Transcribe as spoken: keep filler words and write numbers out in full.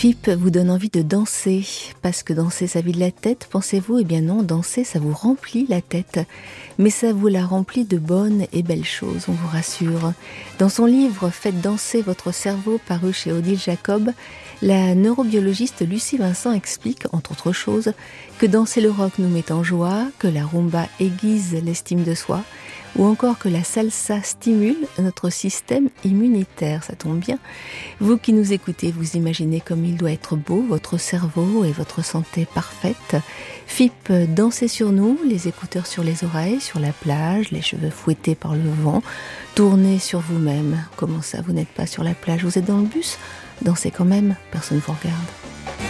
F I P vous donne envie de danser, parce que danser ça vide la tête, pensez-vous? Eh bien non, danser ça vous remplit la tête, mais ça vous la remplit de bonnes et belles choses, on vous rassure. Dans son livre « Faites danser votre cerveau » paru chez Odile Jacob, la neurobiologiste Lucie Vincent explique, entre autres choses, que danser le rock nous met en joie, que la rumba aiguise l'estime de soi, ou encore que la salsa stimule notre système immunitaire, ça tombe bien. Vous qui nous écoutez, vous imaginez comme il doit être beau, votre cerveau et votre santé parfaite. F I P, dansez sur nous, les écouteurs sur les oreilles, sur la plage, les cheveux fouettés par le vent. Tournez sur vous-même. Comment ça, vous n'êtes pas sur la plage, vous êtes dans le bus? Dansez quand même, personne ne vous regarde.